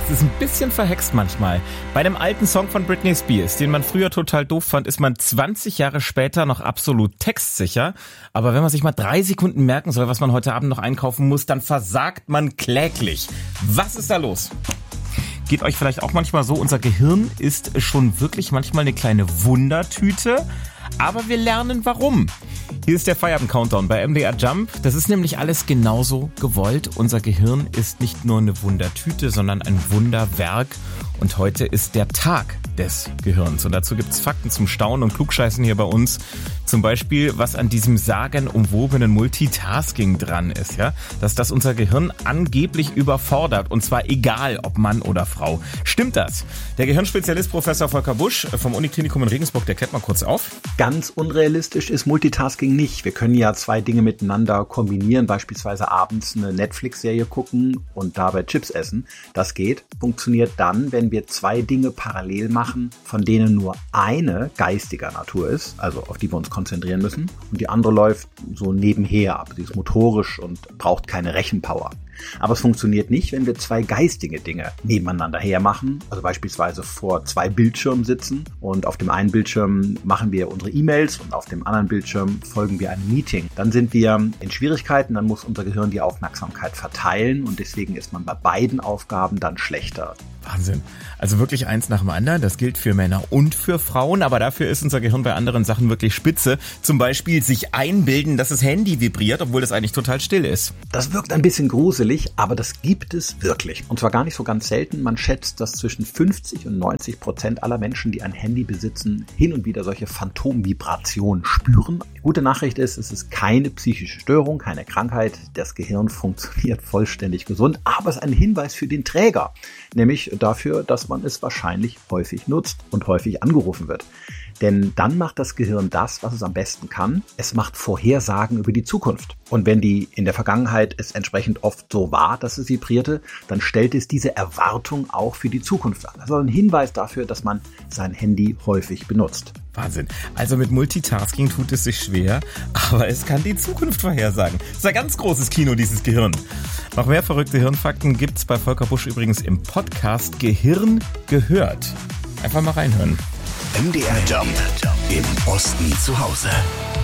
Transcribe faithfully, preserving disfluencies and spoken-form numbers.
Das ist ein bisschen verhext manchmal. Bei einem alten Song von Britney Spears, den man früher total doof fand, ist man zwanzig Jahre später noch absolut textsicher. Aber wenn man sich mal drei Sekunden merken soll, was man heute Abend noch einkaufen muss, dann versagt man kläglich. Was ist da los? Geht euch vielleicht auch manchmal so, unser Gehirn ist schon wirklich manchmal eine kleine Wundertüte, aber wir lernen warum. Hier ist der Feierabend-Countdown bei M D R Jump. Das ist nämlich alles genauso gewollt. Unser Gehirn ist nicht nur eine Wundertüte, sondern ein Wunderwerk. Und heute ist der Tag des Gehirns. Und dazu gibt's Fakten zum Staunen und Klugscheißen hier bei uns. Zum Beispiel, was an diesem sagenumwobenen Multitasking dran ist, ja, dass das unser Gehirn angeblich überfordert. Und zwar egal, ob Mann oder Frau. Stimmt das? Der Gehirnspezialist Professor Volker Busch vom Uniklinikum in Regensburg, der klärt mal kurz auf. Ganz unrealistisch ist Multitasking nicht. Wir können ja zwei Dinge miteinander kombinieren, beispielsweise abends eine Netflix-Serie gucken und dabei Chips essen. Das geht, funktioniert dann, wenn wir zwei Dinge parallel machen, von denen nur eine geistiger Natur ist, also auf die wir uns konzentrieren müssen, und die andere läuft so nebenher ab. Sie ist motorisch und braucht keine Rechenpower. Aber es funktioniert nicht, wenn wir zwei geistige Dinge nebeneinander hermachen, also beispielsweise vor zwei Bildschirmen sitzen und auf dem einen Bildschirm machen wir unsere E-Mails und auf dem anderen Bildschirm folgen wir einem Meeting. Dann sind wir in Schwierigkeiten, dann muss unser Gehirn die Aufmerksamkeit verteilen und deswegen ist man bei beiden Aufgaben dann schlechter. Wahnsinn. Also wirklich eins nach dem anderen. Das gilt für Männer und für Frauen, aber dafür ist unser Gehirn bei anderen Sachen wirklich spitze. Zum Beispiel sich einbilden, dass das Handy vibriert, obwohl das eigentlich total still ist. Das wirkt ein bisschen gruselig, aber das gibt es wirklich. Und zwar gar nicht so ganz selten. Man schätzt, dass zwischen fünfzig und neunzig Prozent aller Menschen, die ein Handy besitzen, hin und wieder solche Phantomvibrationen spüren. Die gute Nachricht ist, es ist keine psychische Störung, keine Krankheit. Das Gehirn funktioniert vollständig gesund, aber es ist ein Hinweis für den Träger, nämlich dafür, dass man es wahrscheinlich häufig nutzt und häufig angerufen wird. Denn dann macht das Gehirn das, was es am besten kann. Es macht Vorhersagen über die Zukunft. Und wenn die in der Vergangenheit es entsprechend oft so war, dass es vibrierte, dann stellt es diese Erwartung auch für die Zukunft an. Also ein Hinweis dafür, dass man sein Handy häufig benutzt. Wahnsinn. Also mit Multitasking tut es sich schwer, aber es kann die Zukunft vorhersagen. Das ist ein ganz großes Kino, dieses Gehirn. Noch mehr verrückte Hirnfakten gibt's bei Volker Busch übrigens im Podcast Gehirn gehört. Einfach mal reinhören. M D R Jump im Osten zu Hause.